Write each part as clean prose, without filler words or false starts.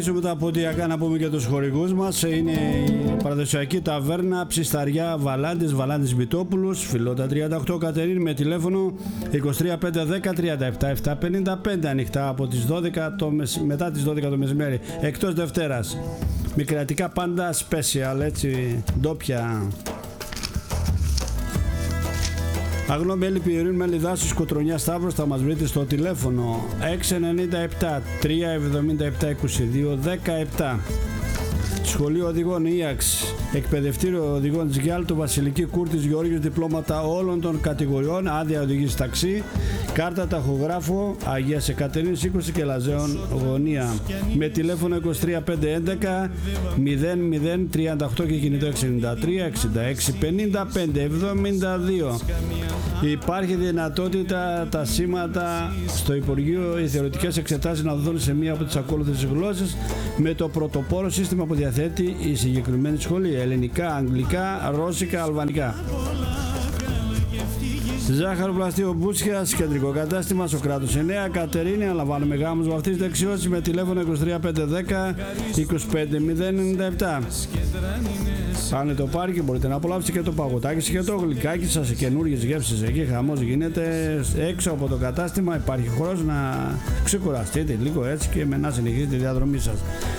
ξεκινήσουμε τα ποντιακά, να πούμε και τους χορηγούς μας. Είναι η παραδοσιακή ταβέρνα Ψισταριά Βαλάντης Μητόπουλος, Φιλότα 38 Κατερίνη, με τηλέφωνο 23 510 37 755, ανοιχτά από τις 12 μετά τις 12 το μεσημέρι, εκτός Δευτέρας. Μικρατικά πάντα special, έτσι, ντόπια. Αγνό μέλι Πιερίων Μέλι Δάσους Κοτρονιά Σταύρος, θα μας βρείτε στο τηλέφωνο 697 377 22 17. Σχολείο Οδηγών ΙΑΞ, εκπαιδευτήριο οδηγών της Γιάλτου Βασιλική Κούρτης Γεώργιος, διπλώματα όλων των κατηγοριών, άδεια οδηγής ταξί, κάρτα ταχογράφο Αγίας Εκατερίνης 20 και Λαζέων γωνία, με τηλέφωνο 23 511 00 38 και κινητό 63 66 55 72. Υπάρχει δυνατότητα τα σήματα στο Υπουργείο, οι θεωρητικές εξετάσεις να δοθούν σε μία από τις ακόλουθες γλώσσες με το πρωτοπόρο σύστημα που διαθέτει η συγκεκριμένη σχολή: ελληνικά, αγγλικά, ρώσικα, αλβανικά. Ζάχαρο Πλαστείο Μπούτσιας, κεντρικό κατάστημα, Σοκράτους 9, Κατερίνη. Αναλαμβάνουμε γάμους με αυτής της δεξιότητας με τηλέφωνο 23 510 25 097. Πάνε το πάρκι, μπορείτε να απολαύσετε και το παγωτάκι και το γλυκάκι σας σε καινούργιες γεύσεις. Εκεί χαμός γίνεται έξω από το κατάστημα. Υπάρχει χρόνος να ξεκουραστείτε λίγο έτσι και να συνεχίσετε τη διαδρομή σας.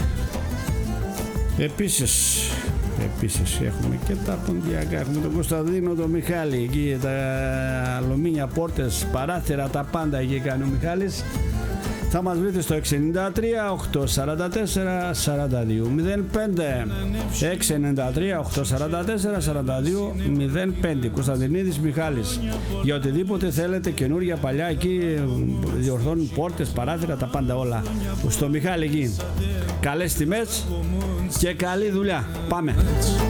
Επίσης έχουμε και τα ποντιακά, έχουμε τον Κωνσταντίνο, τον Μιχάλη, εκεί τα αλουμίνια πόρτες, παράθυρα, τα πάντα εκεί κάνει ο Μιχάλης. Θα μας βρείτε στο 693 844 42 05, 693 844 42 05. Κωνσταντινίδης Μιχάλης. Για οτιδήποτε θέλετε, καινούργια, παλιά, εκεί διορθώνουν πόρτες, παράθυρα, τα πάντα όλα στο Μιχάλη εκεί. Καλές τιμές και καλή δουλειά. Πάμε.